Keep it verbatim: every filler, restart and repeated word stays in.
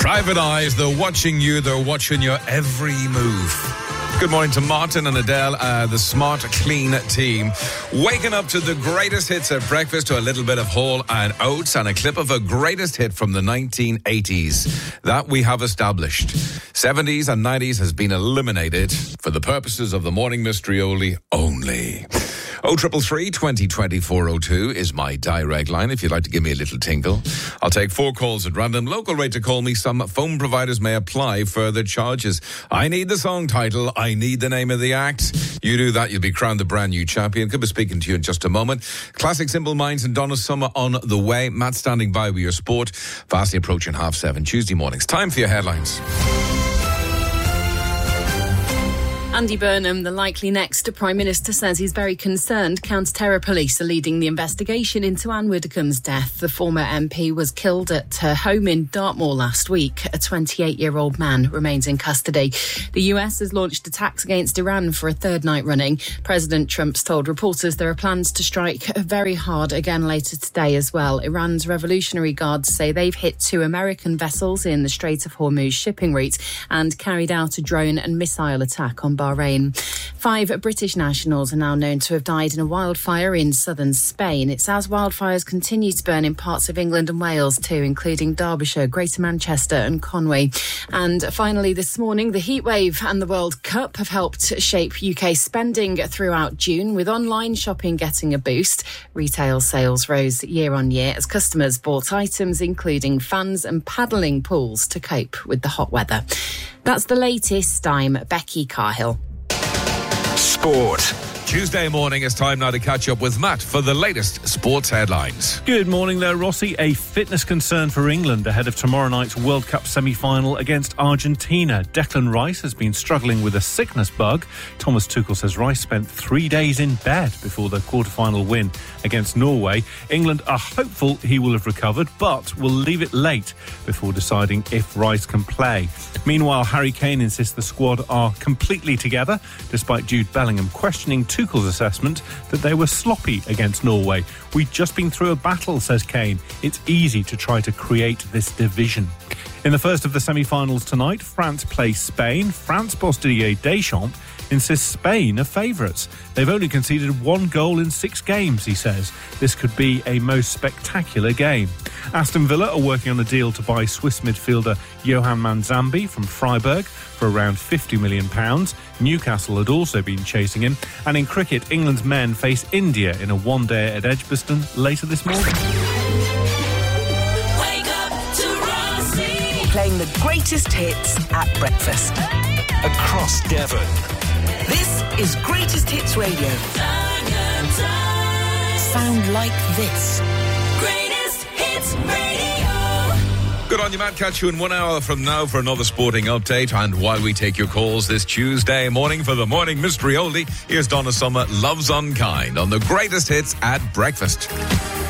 Private eyes, they're watching you, they're watching your every move. Good morning to Martin and Adele, uh, the smart, clean team. Waking up to the greatest hits at breakfast, to a little bit of Hall and Oates and a clip of a greatest hit from the nineteen eighties. That we have established. seventies and nineties has been eliminated for the purposes of the Morning Mystery Only only. oh triple three, twenty, twenty-four oh two is my direct line if you'd like to give me a little tinkle. I'll take four calls at random. Local rate to call me. Some phone providers may apply further charges. I need the song title. I need the name of the act. You do that, you'll be crowned the brand new champion. Could be speaking to you in just a moment. Classic Simple Minds and Donna Summer on the way. Matt standing by with your sport. Fastly approaching half seven Tuesday mornings. Time for your headlines. Andy Burnham, the likely next Prime Minister, says he's very concerned counter-terror police are leading the investigation into Anne Widdecombe's death. The former M P was killed at her home in Dartmoor last week. A twenty-eight-year-old man remains in custody. The U S has launched attacks against Iran for a third night running. President Trump's told reporters there are plans to strike very hard again later today as well. Iran's Revolutionary Guards say they've hit two American vessels in the Strait of Hormuz shipping route and carried out a drone and missile attack on Bahrain. Five British nationals are now known to have died in a wildfire in southern Spain. It's as wildfires continue to burn in parts of England and Wales too, including Derbyshire, Greater Manchester and Conway. And finally this morning, the heatwave and the World Cup have helped shape U K spending throughout June, with online shopping getting a boost. Retail sales rose year on year as customers bought items including fans and paddling pools to cope with the hot weather. That's the latest. I'm Becky Carhill. Sport. Tuesday morning, it's time now to catch up with Matt for the latest sports headlines. Good morning there, Rossi. A fitness concern for England ahead of tomorrow night's World Cup semi-final against Argentina. Declan Rice has been struggling with a sickness bug. Thomas Tuchel says Rice spent three days in bed before the quarter-final win against Norway. England are hopeful he will have recovered, but will leave it late before deciding if Rice can play. Meanwhile, Harry Kane insists the squad are completely together, despite Jude Bellingham questioning Tuchel's assessment that they were sloppy against Norway. We've just been through a battle, says Kane. It's easy to try to create this division. In the first of the semi-finals tonight, France plays Spain. France boss Didier Deschamps insists Spain are favourites. They've only conceded one goal in six games, he says. This could be a most spectacular game. Aston Villa are working on a deal to buy Swiss midfielder Johan Manzambi from Freiburg for around fifty million pounds. Newcastle had also been chasing him. And in cricket, England's men face India in a one-day at Edgbaston later this morning. Wake up to Rossi. Playing the greatest hits at breakfast. Across Devon. This is Greatest Hits Radio. Sound like this. Greatest Hits Radio. Good on you, Matt. Catch you in one hour from now for another sporting update. And while we take your calls this Tuesday morning for the Morning Mystery Only, here's Donna Summer, Love's Unkind, on the Greatest Hits at Breakfast.